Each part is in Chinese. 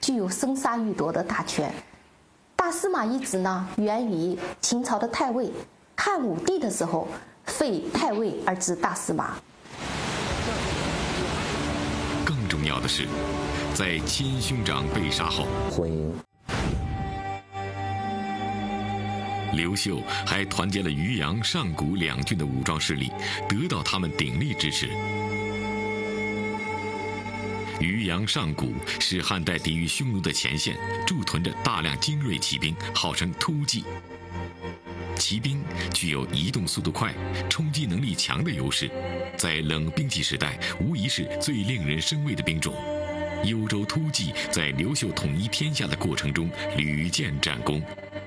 具有生杀予夺的大权。大司马一职呢，源于秦朝的太尉汉武帝的时候废太尉而置大司马。 更重要的是，在亲兄长被杀后， 婚姻。 刘秀还团结了渔阳、上古两郡的武装势力，得到他们鼎力支持。渔阳、上古是汉代抵御匈奴的前线，驻屯着大量精锐骑兵，号称突骑。骑兵具有移动速度快、冲击能力强的优势，在冷兵器时代无疑是最令人生畏的兵种。幽州突骑在刘秀统一天下的过程中屡建战功。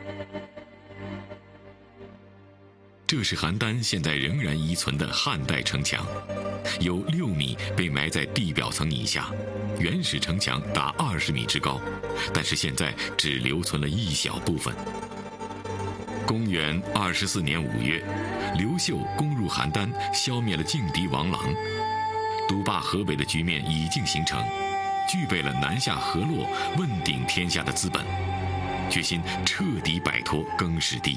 这是邯郸现在仍然遗存的汉代城墙，有6米被埋在地表层以下，原始城墙达20米之高，但是现在只留存了一小部分。公元24年5月，刘秀攻入邯郸，消灭了劲敌王朗，独霸河北的局面已经形成，具备了南下河洛、问鼎天下的资本，决心彻底摆脱更始帝。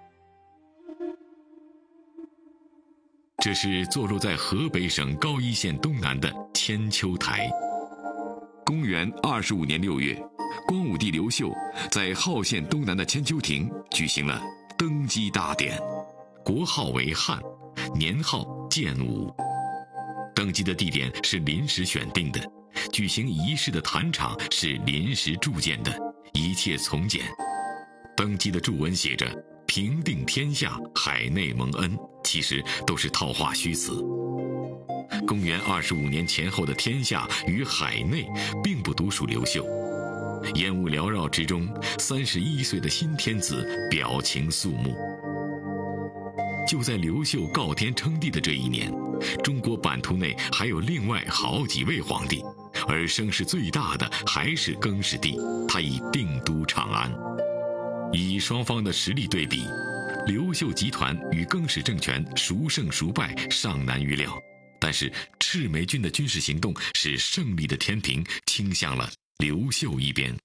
这是坐落在河北省高邑县东南的千秋台。公元25年6月，光武帝刘秀在浩县东南的千秋亭举行了登基大典，国号为汉，年号建武。登基的地点是临时选定的，举行仪式的坛场是临时筑建的，一切从简。登基的祝文写着“平定天下，海内蒙恩”，其实都是套话虚词。公元25年前后的天下与海内并不独属刘秀。烟雾缭绕之中，31岁的新天子表情肃穆。就在刘秀告天称帝的这一年，中国版图内还有另外好几位皇帝，而声势最大的还是更始帝，他已定都长安。以双方的实力对比，刘秀集团与更始政权孰胜孰败尚难预料，但是赤眉军的军事行动使胜利的天平倾向了刘秀一边。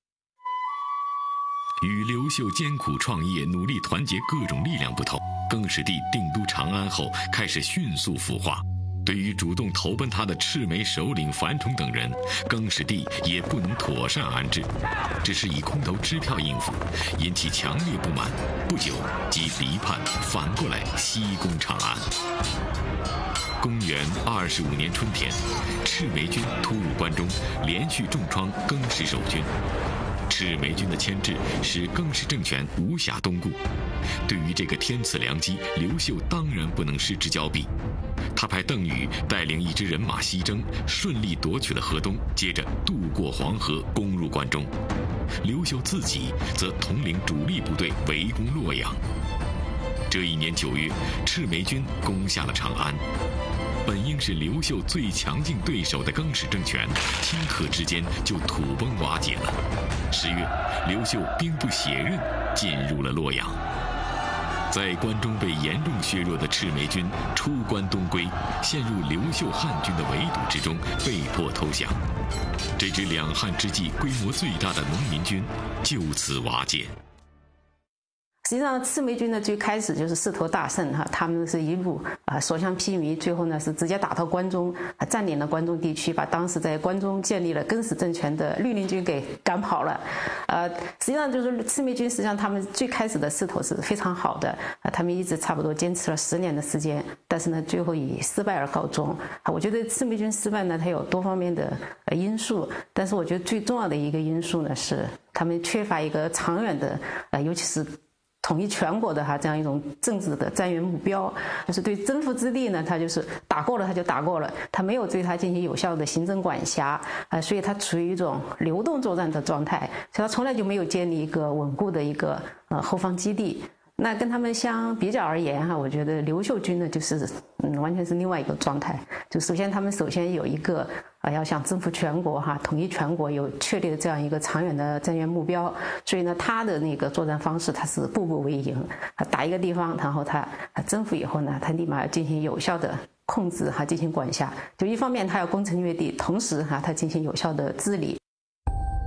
与刘秀艰苦创业、努力团结各种力量不同，更始帝定都长安后开始迅速腐化。对于主动投奔他的赤眉首领樊崇等人，更始帝也不能妥善安置，只是以空头支票应付，引起强烈不满。不久即离叛，反过来西攻长安。公元25年春天，赤眉军突入关中，连续重创更始守军。赤眉军的牵制使更始政权无暇东顾，对于这个天赐良机，刘秀当然不能失之交臂。他派邓禹带领一支人马西征，顺利夺取了河东，接着渡过黄河，攻入关中。刘秀自己则统领主力部队围攻洛阳。这一年9月，赤眉军攻下了长安。本应是刘秀最强劲对手的更始政权，顷刻之间就土崩瓦解了。10月，刘秀兵不血刃进入了洛阳。在关中被严重削弱的赤眉军出关东归，陷入刘秀汉军的围堵之中，被迫投降。这支两汉之际规模最大的农民军就此瓦解。 实际上，赤眉军呢最开始就是势头大盛哈，他们是一路所向披靡，最后呢是直接打到关中，占领了关中地区，把当时在关中建立了更始政权的绿林军给赶跑了。实际上就是赤眉军，实际上他们最开始的势头是非常好的，他们一直差不多坚持了10年的时间，但是呢最后以失败而告终。我觉得赤眉军失败呢，它有多方面的因素，但是我觉得最重要的一个因素呢是他们缺乏一个长远的尤其是统一全国的这样一种政治的战略目标，就是对征服之地呢，他就是打过了他就打过了，他没有对他进行有效的行政管辖，所以他处于一种流动作战的状态，所以他从来就没有建立一个稳固的一个后方基地。那跟他们相比较而言我觉得刘秀军呢就是完全是另外一个状态。就首先他们有一个要想征服全国统一全国，有确立的这样一个长远的战略目标，所以呢他的那个作战方式他是步步为营，他打一个地方，然后他征服以后呢，他立马要进行有效的控制进行管辖，就一方面他要攻城略地，同时他进行有效的治理。